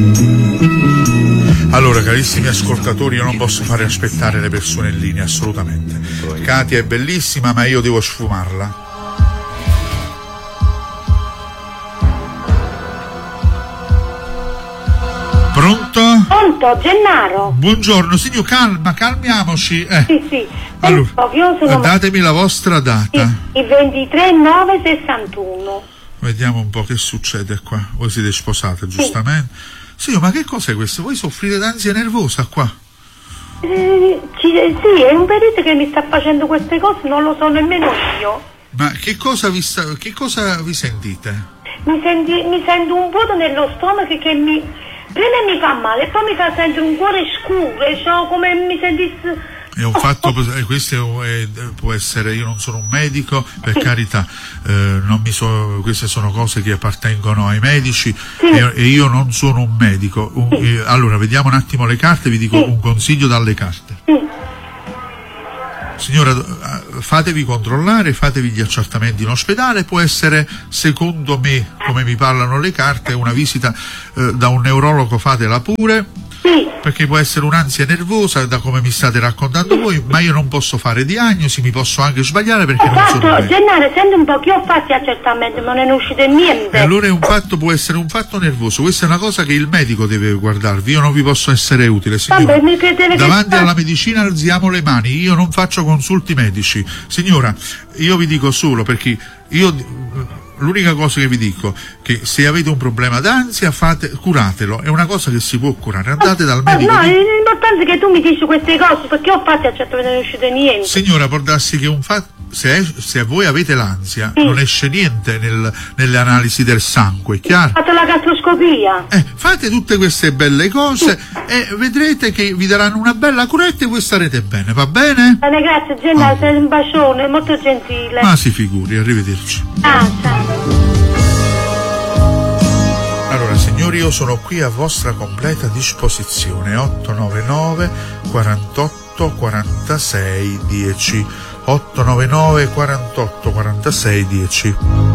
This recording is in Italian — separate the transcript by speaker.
Speaker 1: Allora, carissimi ascoltatori, io non posso fare aspettare le persone in linea, assolutamente. Katia è bellissima, ma io devo sfumarla. Pronto?
Speaker 2: Pronto, Gennaro?
Speaker 1: Buongiorno, signor, calmiamoci.
Speaker 2: Sì.
Speaker 1: Allora,
Speaker 2: Io sono...
Speaker 1: datemi la vostra data.
Speaker 2: Il 23/9/61.
Speaker 1: Vediamo un po' che succede qua. Voi siete sposate, giustamente? Sì, ma che cos'è questo? Voi soffrite d'ansia nervosa qua?
Speaker 2: Sì, è un periodo che mi sta facendo queste cose, non lo so nemmeno io.
Speaker 1: Ma che cosa vi sentite?
Speaker 2: Mi sento un vuoto nello stomaco che prima mi fa male, poi mi fa sentire un cuore scuro, cioè come mi sentissi...
Speaker 1: È un fatto, questo può essere, io non sono un medico, per carità, queste sono cose che appartengono ai medici, e io non sono un medico. Allora, vediamo un attimo le carte, vi dico un consiglio dalle carte. Signora, fatevi controllare, fatevi gli accertamenti in ospedale, può essere, secondo me, come mi parlano le carte, una visita da un neurologo, fatela pure. Perché può essere un'ansia nervosa, da come mi state raccontando voi, ma io non posso fare diagnosi, mi posso anche sbagliare perché non sono medico.
Speaker 2: Gennaro, senti un po', che ho fatto accertamenti, ma non è uscito niente.
Speaker 1: E allora può essere un fatto nervoso, questa è una cosa che il medico deve guardarvi, io non vi posso essere utile, signora. Davanti alla medicina alziamo le mani, io non faccio consulti medici. Signora, io vi dico solo, perché l'unica cosa che vi dico, che se avete un problema d'ansia, curatelo, è una cosa che si può curare, andate dal medico.
Speaker 2: No, l'importante è che tu mi dici queste cose, perché ho fatto accertamento e non è uscito niente.
Speaker 1: Signora, può darsi che se voi avete l'ansia, non esce niente nelle analisi del sangue, chiaro?
Speaker 2: Ho fatto la gastroscopia.
Speaker 1: Fate tutte queste belle cose e vedrete che vi daranno una bella curetta e voi starete bene, va bene?
Speaker 2: Bene, grazie Gennaro, sei un bacione, molto gentile.
Speaker 1: Ma si figuri, arrivederci.
Speaker 2: Ciao.
Speaker 1: Allora, signori, io sono qui a vostra completa disposizione. 899 48 46 10. 899 48 46 10.